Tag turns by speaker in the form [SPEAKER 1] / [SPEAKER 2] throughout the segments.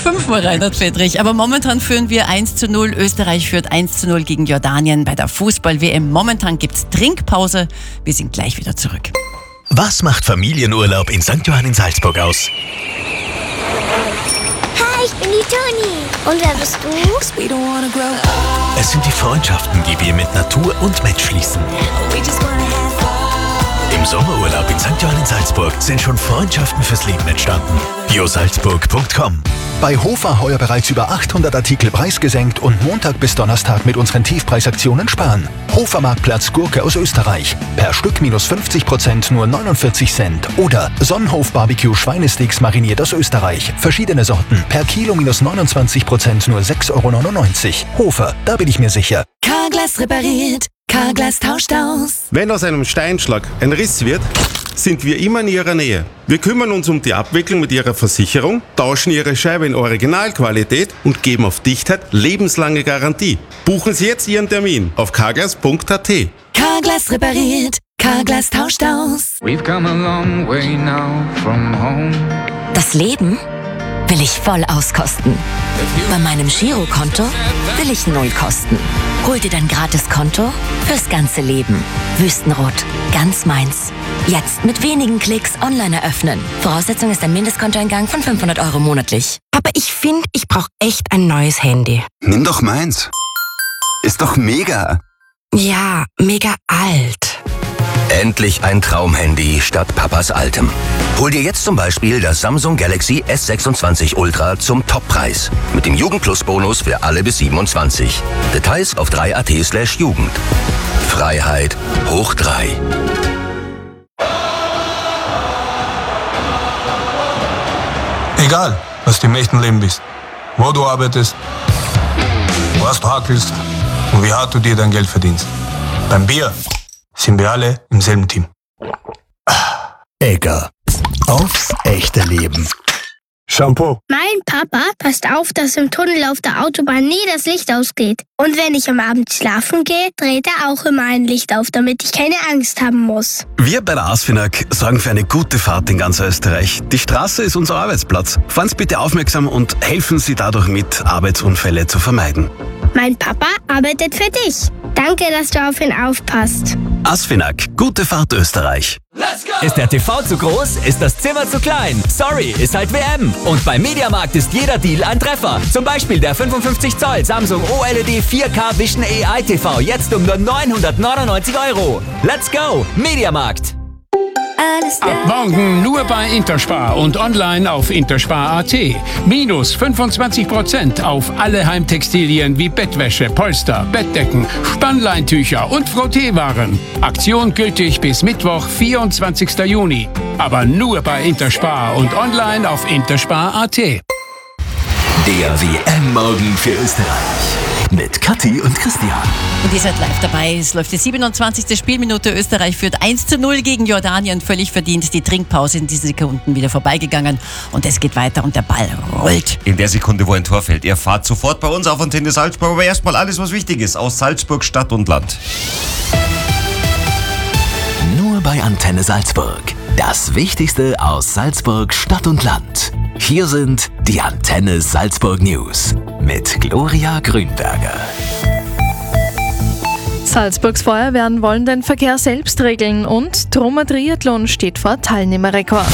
[SPEAKER 1] 5-mal Reinhard Fedrich. Aber momentan führen wir 1:0. Österreich führt 1:0 gegen Jordanien bei der Fußball-WM. Momentan gibt's Trinkpause. Wir sind gleich wieder zurück.
[SPEAKER 2] Was macht Familienurlaub in St. Johann in Salzburg aus?
[SPEAKER 3] Hi, ich bin die Toni. Und wer bist du?
[SPEAKER 2] Es sind die Freundschaften, die wir mit Natur und Mensch schließen. Im Sommerurlaub in St. Johann in Salzburg sind schon Freundschaften fürs Leben entstanden. biosalzburg.com.
[SPEAKER 4] Bei Hofer heuer bereits über 800 Artikel preisgesenkt und Montag bis Donnerstag mit unseren Tiefpreisaktionen sparen. Hofer Marktplatz Gurke aus Österreich. Per Stück minus 50% nur 49 Cent. Oder Sonnenhof Barbecue Schweinesticks mariniert aus Österreich. Verschiedene Sorten. Per Kilo minus 29% nur 6,99 €. Hofer, da bin ich mir sicher.
[SPEAKER 1] Carglass repariert. Carglass tauscht aus.
[SPEAKER 5] Wenn aus einem Steinschlag ein Riss wird, sind wir immer in Ihrer Nähe. Wir kümmern uns um die Abwicklung mit Ihrer Versicherung, tauschen Ihre Scheibe in Originalqualität und geben auf Dichtheit lebenslange Garantie. Buchen Sie jetzt Ihren Termin auf carglass.at.
[SPEAKER 1] Carglass repariert. Carglass tauscht aus.
[SPEAKER 6] We've come a long way now from home.
[SPEAKER 7] Das Leben will ich voll auskosten. Bei meinem Girokonto will ich 0 kosten. Hol dir dein Gratiskonto fürs ganze Leben. Wüstenrot, ganz meins. Jetzt mit wenigen Klicks online eröffnen. Voraussetzung ist ein Mindestkontoeingang von 500 € monatlich.
[SPEAKER 8] Aber ich finde, ich brauche echt ein neues Handy.
[SPEAKER 9] Nimm doch meins. Ist doch mega.
[SPEAKER 8] Ja, mega alt.
[SPEAKER 10] Endlich ein Traumhandy statt Papas altem. Hol dir jetzt zum Beispiel das Samsung Galaxy S26 Ultra zum Toppreis. Mit dem Jugend-Plus-Bonus für alle bis 27. Details auf 3.at/Jugend. Freiheit hoch 3.
[SPEAKER 11] Egal, was du im echten Leben bist, wo du arbeitest, was du hackelst und wie hart du dir dein Geld verdienst. Beim Bier sind wir alle im selben Team.
[SPEAKER 2] Egger. Aufs echte Leben.
[SPEAKER 11] Shampoo.
[SPEAKER 3] Mein Papa passt auf, dass im Tunnel auf der Autobahn nie das Licht ausgeht. Und wenn ich am Abend schlafen gehe, dreht er auch immer ein Licht auf, damit ich keine Angst haben muss.
[SPEAKER 9] Wir bei der ASFINAG sorgen für eine gute Fahrt in ganz Österreich. Die Straße ist unser Arbeitsplatz. Fahren Sie bitte aufmerksam und helfen Sie dadurch mit, Arbeitsunfälle zu vermeiden.
[SPEAKER 3] Mein Papa arbeitet für dich. Danke, dass du auf ihn aufpasst.
[SPEAKER 9] ASFINAG. Gute Fahrt Österreich.
[SPEAKER 12] Ist der TV zu groß? Ist das Zimmer zu klein? Sorry, ist halt WM. Und beim Mediamarkt ist jeder Deal ein Treffer. Zum Beispiel der 55 Zoll Samsung OLED 4K Vision AI TV. Jetzt um nur 999 €. Let's go! Mediamarkt.
[SPEAKER 13] Ab morgen nur bei Interspar und online auf interspar.at. Minus 25% auf alle Heimtextilien wie Bettwäsche, Polster, Bettdecken, Spannleintücher und Frotteewaren. Aktion gültig bis Mittwoch, 24. Juni. Aber nur bei Interspar und online auf interspar.at.
[SPEAKER 2] Der WM-Morgen für Österreich. Mit Kathi und Christian.
[SPEAKER 1] Und ihr seid live dabei. Es läuft die 27. Spielminute. Österreich führt 1:0 gegen Jordanien. Völlig verdient. Die Trinkpause in diesen Sekunden wieder vorbeigegangen. Und es geht weiter und der Ball rollt.
[SPEAKER 14] In der Sekunde, wo ein Tor fällt. Ihr fahrt sofort bei uns auf Antenne Salzburg. Aber erstmal alles, was wichtig ist. Aus Salzburg, Stadt und Land.
[SPEAKER 2] Nur bei Antenne Salzburg. Das Wichtigste aus Salzburg, Stadt und Land. Hier sind die Antenne Salzburg News mit Gloria Grünberger.
[SPEAKER 15] Salzburgs Feuerwehren wollen den Verkehr selbst regeln und Trummer Triathlon steht vor Teilnehmerrekord.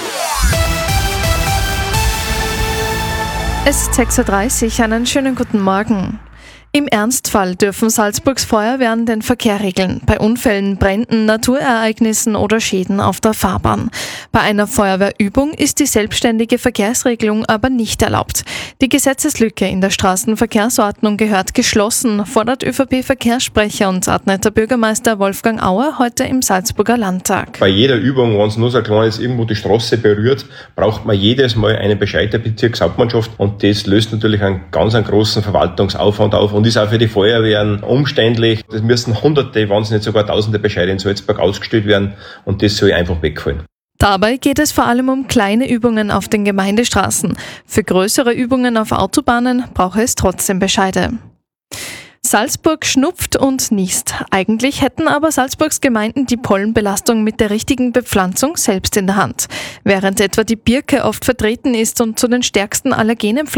[SPEAKER 15] Es ist 6:30 Uhr, einen schönen guten Morgen. Im Ernstfall dürfen Salzburgs Feuerwehren den Verkehr regeln, bei Unfällen, Bränden, Naturereignissen oder Schäden auf der Fahrbahn. Bei einer Feuerwehrübung ist die selbstständige Verkehrsregelung aber nicht erlaubt. Die Gesetzeslücke in der Straßenverkehrsordnung gehört geschlossen, fordert ÖVP-Verkehrssprecher und Adnetter Bürgermeister Wolfgang Auer heute im Salzburger Landtag.
[SPEAKER 16] Bei jeder Übung, wenn es nur so ein kleines irgendwo die Straße berührt, braucht man jedes Mal einen Bescheid der Bezirkshauptmannschaft und das löst natürlich einen ganz großen Verwaltungsaufwand auf und ist auch für die Feuerwehren umständlich. Es müssen Hunderte, wenn es nicht sogar Tausende Bescheide in Salzburg ausgestellt werden und das soll einfach wegfallen.
[SPEAKER 15] Dabei geht es vor allem um kleine Übungen auf den Gemeindestraßen. Für größere Übungen auf Autobahnen brauche es trotzdem Bescheide. Salzburg schnupft und niest. Eigentlich hätten aber Salzburgs Gemeinden die Pollenbelastung mit der richtigen Bepflanzung selbst in der Hand. Während etwa die Birke oft vertreten ist und zu den stärksten Allergenen